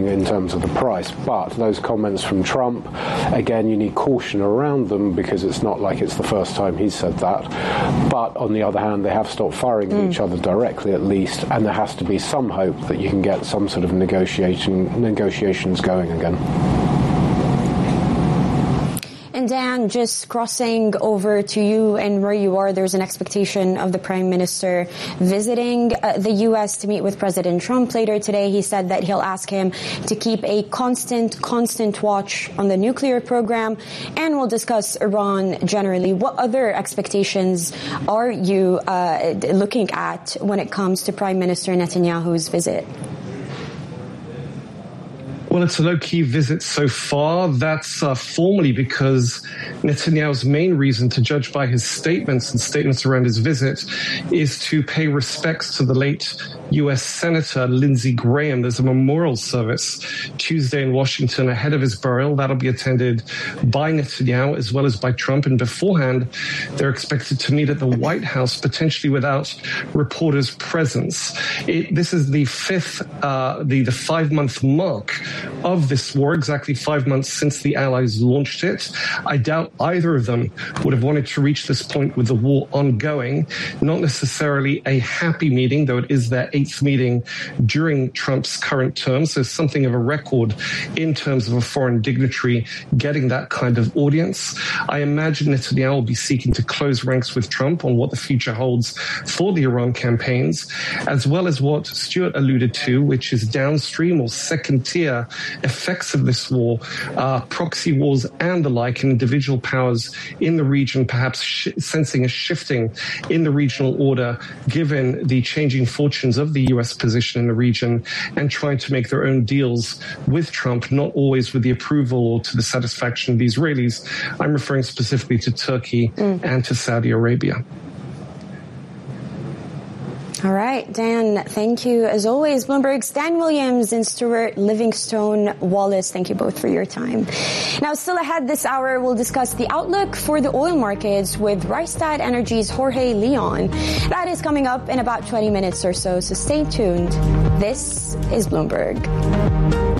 in terms of the price. But those comments from Trump, again, you need caution around them because it's not like it's the first time he's said that. But on the other hand, they have stopped firing at each other directly at least, and there has to be some hope that you can get some sort of negotiations going again. And Dan, just crossing over to you and where you are, there's an expectation of the Prime Minister visiting the U.S. to meet with President Trump later today. He said that he'll ask him to keep a constant watch on the nuclear program, and we'll discuss Iran generally. What other expectations are you looking at when it comes to Prime Minister Netanyahu's visit? Well, it's a low-key visit so far. That's formally because Netanyahu's main reason, to judge by his statements around his visit, is to pay respects to the late U.S. Senator Lindsey Graham. There's a memorial service Tuesday in Washington ahead of his burial. That'll be attended by Netanyahu as well as by Trump. And beforehand, they're expected to meet at the White House, potentially without reporters' presence. This is the the 5-month mark of this war, exactly 5 months since the Allies launched it. I doubt either of them would have wanted to reach this point with the war ongoing. Not necessarily a happy meeting, though it is their 8th meeting during Trump's current term, so something of a record in terms of a foreign dignitary getting that kind of audience. I imagine Netanyahu will be seeking to close ranks with Trump on what the future holds for the Iran campaigns, as well as what Stuart alluded to, which is downstream or second-tier effects of this war, proxy wars and the like, and individual powers in the region perhaps sensing a shifting in the regional order given the changing fortunes of the U.S. position in the region, and trying to make their own deals with Trump, not always with the approval or to the satisfaction of the Israelis. I'm referring specifically to Turkey and to Saudi Arabia. All right, Dan, thank you. As always, Bloomberg's Dan Williams and Stuart Livingstone Wallace, thank you both for your time. Now, still ahead this hour, we'll discuss the outlook for the oil markets with Rystad Energy's Jorge Leon. That is coming up in about 20 minutes or so, so stay tuned. This is Bloomberg.